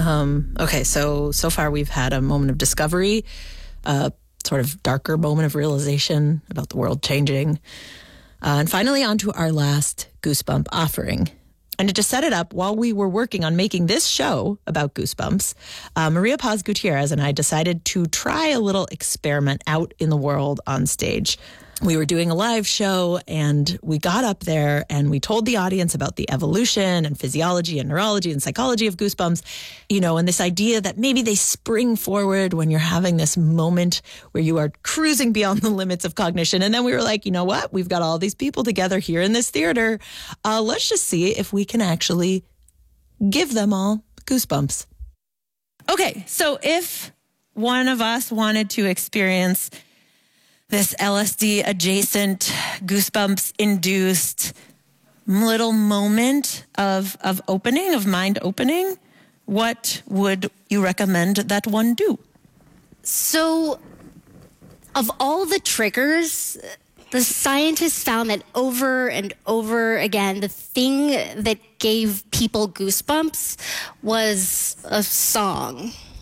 Okay, so far we've had a moment of discovery, a sort of darker moment of realization about the world changing, and finally on to our last Goosebump offering. And to just set it up, while we were working on making this show about Goosebumps, Maria Paz Gutierrez and I decided to try a little experiment out in the world on stage. We were doing a live show and we got up there and we told the audience about the evolution and physiology and neurology and psychology of goosebumps, and this idea that maybe they spring forward when you're having this moment where you are cruising beyond the limits of cognition. And then we were like, you know what? We've got all these people together here in this theater. Let's just see if we can actually give them all goosebumps. Okay, so if one of us wanted to experience this LSD adjacent, goosebumps induced little moment of opening, of mind opening, what would you recommend that one do? So, of all the triggers, the scientists found that over and over again, the thing that gave people goosebumps was a song.